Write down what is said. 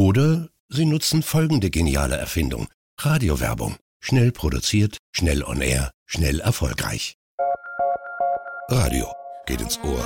Oder Sie nutzen folgende geniale Erfindung: Radiowerbung. Schnell produziert, schnell on air, schnell erfolgreich. Radio geht ins Ohr.